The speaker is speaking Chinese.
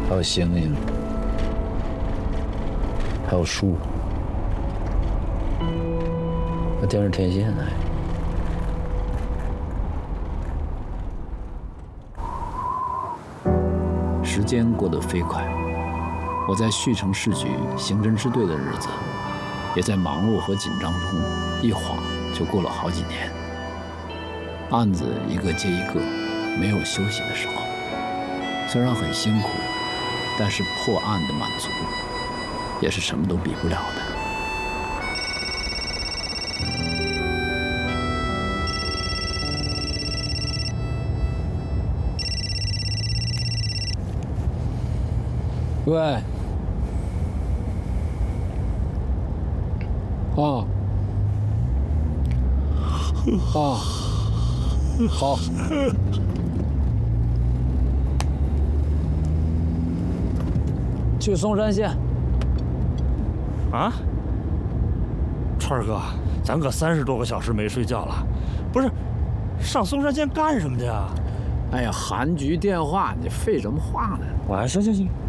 还有星星，还有树，还电视天线呢。时间过得飞快，我在旭城市局刑侦支队的日子，也在忙碌和紧张中，一晃就过了好几年。案子一个接一个，没有休息的时候。虽然很辛苦，但是破案的满足，也是什么都比不了的。喂，啊，好。去松山县。 啊，川儿哥，咱可30多个小时没睡觉了，不是，上松山县干什么去啊？ 哎呀，韩局电话，你废什么话呢？ 行，